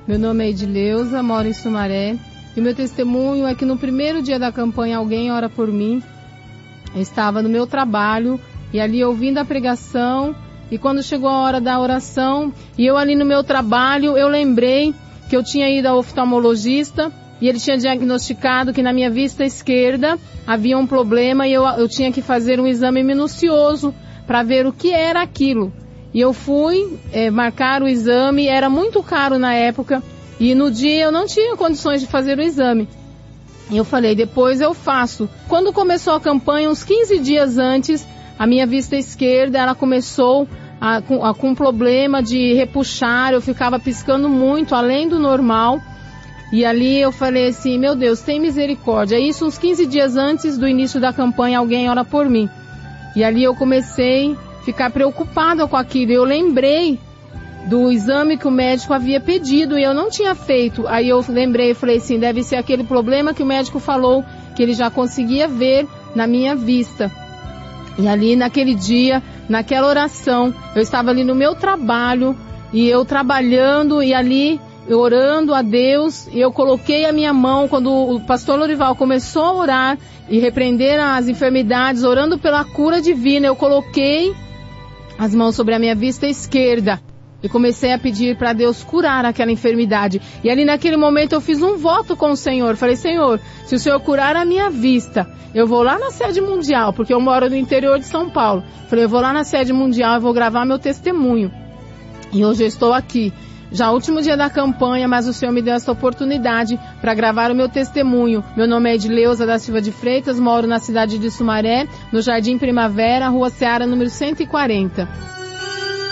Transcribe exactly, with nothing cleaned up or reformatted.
Meu nome é Edileuza, moro em Sumaré. E o meu testemunho é que no primeiro dia da campanha alguém ora por mim. Eu estava no meu trabalho e ali ouvindo a pregação. E quando chegou a hora da oração, e eu ali no meu trabalho, eu lembrei que eu tinha ido ao oftalmologista e ele tinha diagnosticado que na minha vista esquerda havia um problema e eu, eu tinha que fazer um exame minucioso para ver o que era aquilo. E eu fui é, marcar o exame, era muito caro na época, e no dia eu não tinha condições de fazer o exame. E eu falei, depois eu faço. Quando começou a campanha, uns quinze dias antes, a minha vista esquerda, ela começou a, com, a, com um problema de repuxar, eu ficava piscando muito, além do normal. E ali eu falei assim, meu Deus, tem misericórdia. Isso uns quinze dias antes do início da campanha, alguém ora por mim. E ali eu comecei a ficar preocupada com aquilo. Eu lembrei do exame que o médico havia pedido e eu não tinha feito. Aí eu lembrei, falei assim, deve ser aquele problema que o médico falou, que ele já conseguia ver na minha vista. E ali naquele dia, naquela oração, eu estava ali no meu trabalho, e eu trabalhando, e ali, eu orando a Deus, e eu coloquei a minha mão, quando o pastor Lorival começou a orar, e repreender as enfermidades, orando pela cura divina, eu coloquei as mãos sobre a minha vista esquerda, e comecei a pedir para Deus curar aquela enfermidade. E ali naquele momento eu fiz um voto com o Senhor. Falei, Senhor, se o Senhor curar a minha vista, eu vou lá na sede mundial, porque eu moro no interior de São Paulo. Falei, eu vou lá na sede mundial e vou gravar meu testemunho. E hoje eu estou aqui, já último dia da campanha, mas o Senhor me deu essa oportunidade para gravar o meu testemunho. Meu nome é Edileuza da Silva de Freitas, moro na cidade de Sumaré, no Jardim Primavera, Rua Seara, número cento e quarenta.